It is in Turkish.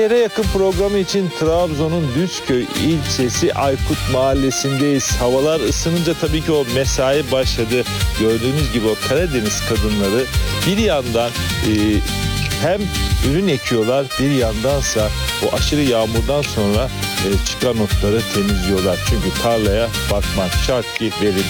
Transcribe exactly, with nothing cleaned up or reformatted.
Yere yakın programı için Trabzon'un Düzköy ilçesi Aykut Mahallesi'ndeyiz. Havalar ısınınca tabii ki o mesai başladı. Gördüğünüz gibi o Karadeniz kadınları bir yandan e, hem ürün ekiyorlar, bir yandansa o aşırı yağmurdan sonra e, çıkan otları temizliyorlar. Çünkü tarlaya bakmak şart ki verim